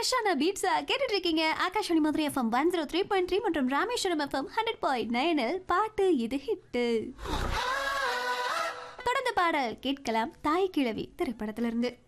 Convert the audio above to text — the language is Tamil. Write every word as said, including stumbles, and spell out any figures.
ஃப்ரெஷ்ஷான பீட்ஸா கேட்டுட்டு இருக்கீங்க. Akashvani Madurai FM one zero three point three மற்றும் ராமேஸ்வரம் எஃப்எம் ஹண்ட்ரட் பாயிண்ட் நைனில் பாட்டு இது ஹிட்டு. தொடர்ந்து பாடல் கேட்கலாம் தாய் கிழவி திரைப்படத்திலிருந்து.